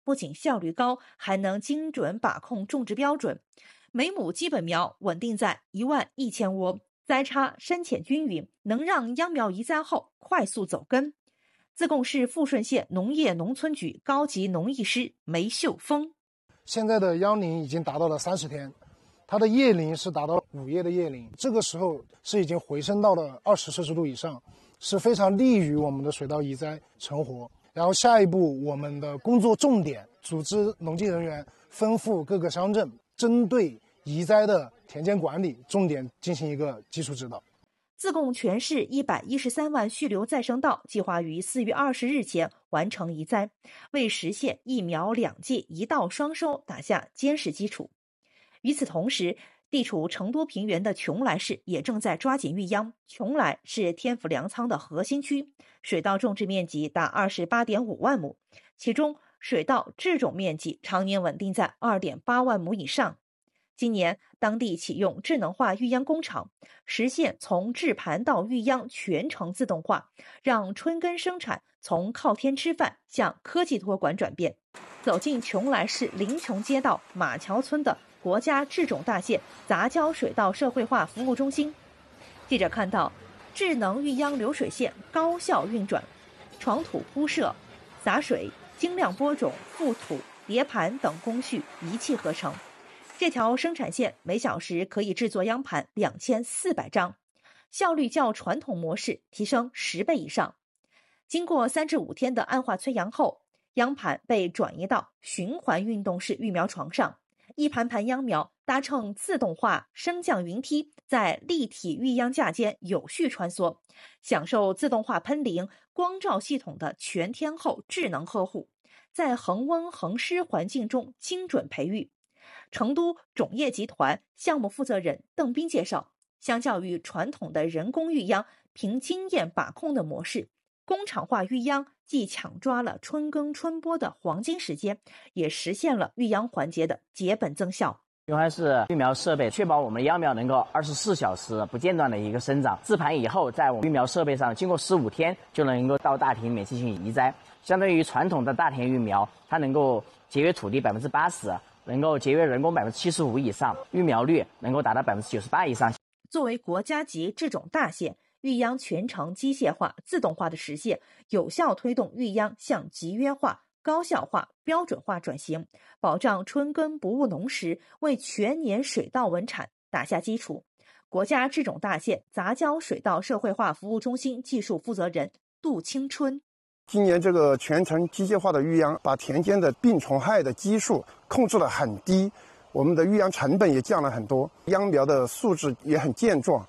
不仅效率高，还能精准把控种植标准，每亩基本苗稳定在11000窝，栽插深浅均匀，能让秧苗移栽后快速走根。自贡市富顺县农业农村局高级农艺师梅秀峰： 现在的秧龄已经达到了30天，它的叶龄是达到5叶的叶龄，这个时候是已经回升到了20摄氏度以上，是非常利于我们的水稻移栽成活。然后下一步我们的工作重点，组织农技人员分赴各个乡镇，针对移栽的田间管理重点进行一个技术指导。 自贡全市113万续留再生稻计划于4月20日前完成移栽，为实现1苗2季1稻双收打下坚实基础。与此同时，地处成都平原的邛崃市也正在抓紧育秧。邛崃是天府粮仓的核心区，水稻种植面积达28.5万亩，其中水稻制种面积常年稳定在2.8万亩以上。今年，当地启用智能化育秧工厂，实现从制盘到育秧全程自动化，让春耕生产从靠天吃饭向科技托管转变。走进邛崃市临邛街道马桥村的国家制种大县杂交水稻社会化服务中心，记者看到智能育秧流水线高效运转，床土铺设、洒水、精量播种、覆土、叠盘等工序一气呵成。这条生产线每小时可以制作秧盘2400张，效率较传统模式提升10倍以上。经过3至5天的暗化催阳后，秧盘被转移到循环运动式育苗床上，一盘盘秧苗搭乘自动化升降云梯，在立体育秧架间有序穿梭，享受自动化喷淋、光照系统的全天候智能呵护，在恒温恒湿环境中精准培育。成都种业集团项目负责人邓斌介绍，相较于传统的人工育秧凭经验把控的模式，工厂化育秧既抢抓了春耕春播的黄金时间，也实现了育秧环节的节本增效。 用还是育苗设备，确保我们的秧苗能够24小时不间断的一个生长。制盘以后，在我们育苗设备上经过15天就能够到大田里面进行移栽。相对于传统的大田育苗，它能够节约土地80%，能够节约人工75%以上，育苗率能够达到98%以上。 作为国家级制种大县，育秧全程机械化、自动化的实现，有效推动育秧向集约化、高效化、标准化转型，保障春耕不误农时，为全年水稻稳产打下基础。国家制种大县杂交水稻社会化服务中心技术负责人杜青春： 今年这个全程机械化的育秧，把田间的病虫害的基数控制得很低，我们的育秧成本也降了很多，秧苗的素质也很健壮。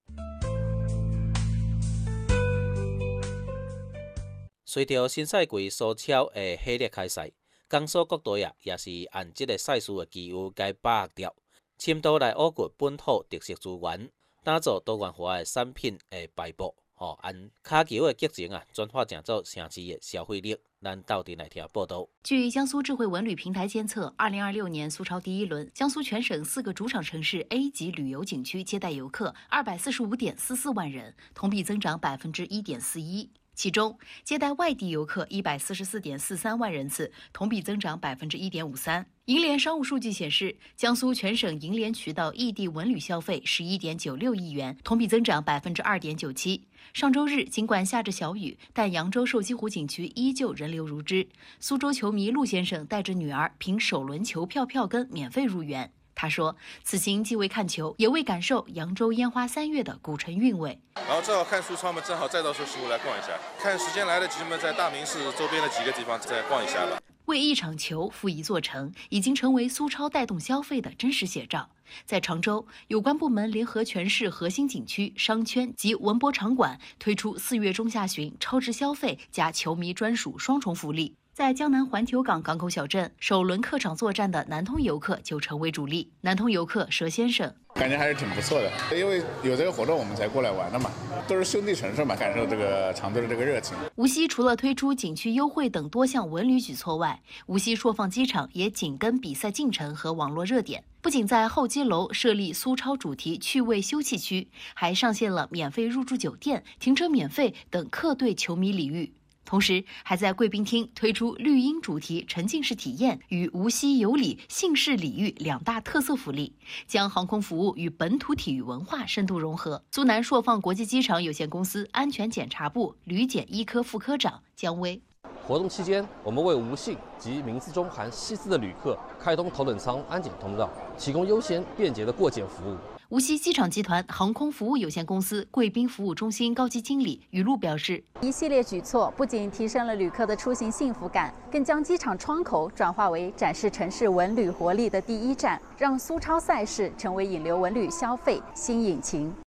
随着新赛季苏超的系列开赛，江苏各队也是按这个赛事的基由该把握掉，深度来挖掘本土特色资源，打造多元化的产品的排布。按卡球的激情转化成做城市的消费力。咱到底来听报道。 据江苏智慧文旅平台监测，2026年苏超第一轮，江苏全省4个主场城市 A 级旅游景区接待游客245.44万人，同比增长1.41%。其中，接待外地游客144.43万人次，同比增长1.53%。银联商务数据显示，江苏全省银联渠道异地文旅消费11.96亿元，同比增长2.97%。上周日，尽管下着小雨，但扬州瘦西湖景区依旧人流如织。苏州球迷陆先生带着女儿凭首轮球票票根免费入园。他说，此行既为看球，也为感受扬州烟花3月的古城韵味。 然后正好看苏超嘛，正好再到瘦西湖来逛一下。看时间来得及嘛，在大明市周边的几个地方再逛一下吧。 为一场球复一座城，已经成为苏超带动消费的真实写照。在常州，有关部门联合全市核心景区、商圈及文博场馆，推出4月中下旬超值消费加球迷专属双重福利。在江南环球港港口小镇，首轮客场作战的南通游客就成为主力。南通游客佘先生感觉还是挺不错的，因为有这个活动我们才过来玩的嘛，都是兄弟城市嘛，感受这个常州的这个热情。 无锡除了推出景区优惠等多项文旅举措外，无锡硕放机场也紧跟比赛进程和网络热点，不仅在候机楼设立苏超主题趣味休憩区，还上线了免费入住酒店、停车免费等客队球迷礼遇。 同时，还在贵宾厅推出绿荫主题沉浸式体验与无锡有礼信式礼遇2大特色福利，将航空服务与本土体育文化深度融合。苏南硕放国际机场有限公司安全检查部旅检一科副科长姜威。 活动期间，我们为无姓及名字中含西字的旅客开通头等舱安检通道，提供优先便捷的过检服务。 无锡机场集团航空服务有限公司贵宾服务中心高级经理于璐表示， 一系列举措不仅提升了旅客的出行幸福感，更将机场窗口转化为展示城市文旅活力的第一站，让苏超赛事成为引流文旅消费新引擎。